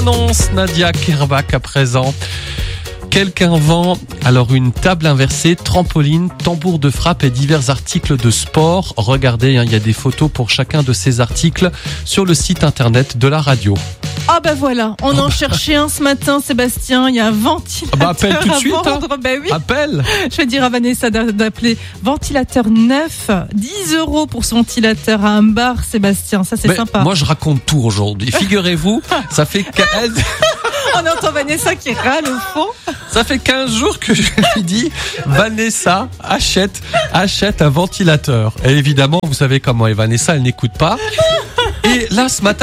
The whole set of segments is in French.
annonces, Nadia Kerbach à présent. Quelqu'un vend alors une table inversée, trampoline, tambour de frappe et divers articles de sport. Regardez, il y a des photos pour chacun de ces articles sur le site internet de la radio. Ah bah voilà, on en cherchait un ce matin, Sébastien. Il y a un ventilateur appelle tout de suite, à vendre. Oui. Appelle. Je vais dire à Vanessa d'appeler. Ventilateur neuf, 10 € pour ce ventilateur à un bar, Sébastien. Ça c'est sympa. Moi je raconte tout aujourd'hui. Figurez-vous, ça fait 15... On entend Vanessa qui râle au fond. Ça fait 15 jours que je lui dis, Vanessa, achète un ventilateur. Et évidemment, vous savez comment est Vanessa, elle n'écoute pas. Et là, ce matin,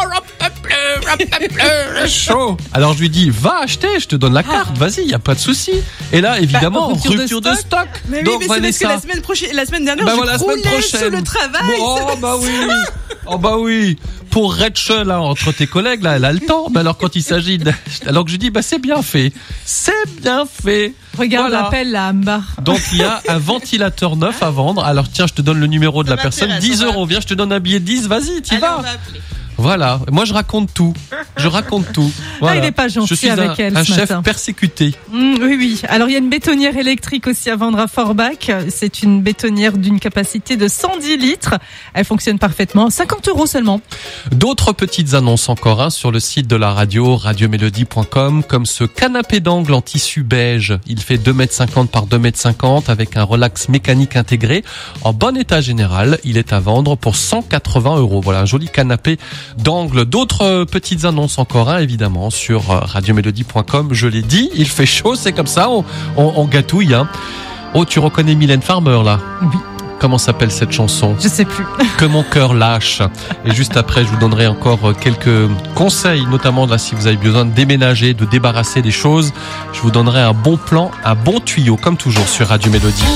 chaud. Alors je lui dis, va acheter, je te donne la carte, vas-y, y a pas de souci. Et là, évidemment, rupture de stock. Mais donc, oui, mais Vanessa, c'est parce que la semaine dernière, je roulais sur le travail. Oh bah oui. Pour Rachel, là, entre tes collègues, là, elle a le temps. Mais alors quand il s'agit alors que je dis, c'est bien fait. C'est bien fait. Regarde l'appel là, Ambar. Donc il y a un ventilateur neuf à vendre. Alors tiens, je te donne le numéro de la personne. 10 €. Viens, je te donne un billet de 10. Vas-y, t'y vas. Voilà. Moi, je raconte tout. Voilà. Ah, il est pas gentil avec elle. Un ce chef matin. persécuté. Oui. Alors, il y a une bétonnière électrique aussi à vendre à Forbach. C'est une bétonnière d'une capacité de 110 litres. Elle fonctionne parfaitement. 50 € seulement. D'autres petites annonces encore sur le site de la radio, radiomélodie.com, comme ce canapé d'angle en tissu beige. Il fait 2,50 m par 2,50 m avec un relax mécanique intégré. En bon état général, il est à vendre pour 180 €. Voilà, un joli canapé d'angle. D'autres petites annonces encore, évidemment, sur radiomélodie.com. Je l'ai dit, il fait chaud, c'est comme ça, on gâtouille. Oh, tu reconnais Mylène Farmer, là? Oui. Comment s'appelle cette chanson? Je sais plus. Que mon cœur lâche. Et juste après, je vous donnerai encore quelques conseils, notamment là, si vous avez besoin de déménager, de débarrasser des choses. Je vous donnerai un bon plan, un bon tuyau, comme toujours sur Radio Mélodie.